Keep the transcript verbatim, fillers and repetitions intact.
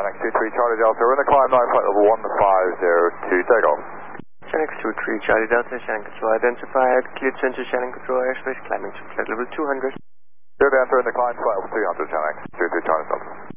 Channel two three Charlie Delta, we're in the climb nine flight level one five zero two, takeoff. Channel two three Charlie Delta, Shannon Control identified, cleared center Shannon Control airspace, climbing to flight level two hundred. Clear Delta in the climb flight level two hundred, Channel two three Charlie Delta.